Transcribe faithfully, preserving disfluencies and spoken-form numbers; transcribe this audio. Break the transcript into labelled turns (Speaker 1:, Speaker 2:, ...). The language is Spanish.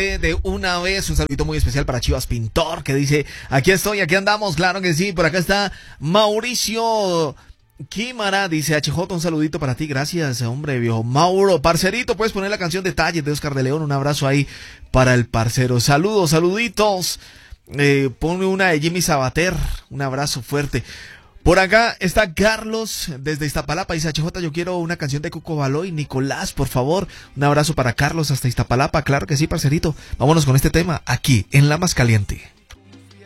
Speaker 1: De una vez, un saludito muy especial para Chivas Pintor, que dice, aquí estoy, aquí andamos, claro que sí. Por acá está Mauricio Quimara, dice H J, un saludito para ti, gracias, hombre, viejo Mauro. Parcerito, puedes poner la canción Detalles de Oscar de León, un abrazo ahí para el parcero. Saludos, saluditos. Eh, pone una de Jimmy Sabater, un abrazo fuerte. Por acá está Carlos desde Iztapalapa, dice H J, yo quiero una canción de Cuco Baloy, Nicolás, por favor. Un abrazo para Carlos hasta Iztapalapa, claro que sí, parcerito. Vámonos con este tema aquí en La Más Caliente.